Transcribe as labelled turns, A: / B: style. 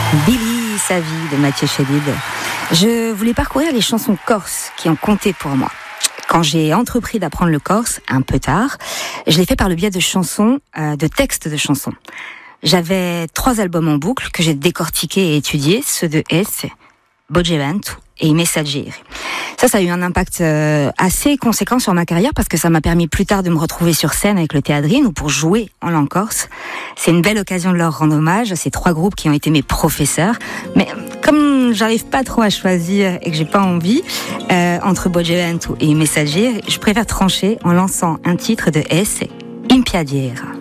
A: Billy, sa vie de Mathieu Chédid. Je voulais parcourir les chansons corses qui ont compté pour moi. Quand j'ai entrepris d'apprendre le corse, un peu tard, je l'ai fait par le biais de chansons, de textes de chansons. J'avais 3 albums en boucle que j'ai décortiqués et étudiés, ceux de S, Bogevent et Messager. Ça a eu un impact assez conséquent sur ma carrière parce que ça m'a permis plus tard de me retrouver sur scène avec le Théâdrine ou pour jouer en langue corse. C'est une belle occasion de leur rendre hommage à ces 3 groupes qui ont été mes professeurs. Mais comme j'arrive pas trop à choisir et que j'ai pas envie, entre Bogevent et Messager, je préfère trancher en lançant un titre de S, Impiadiera.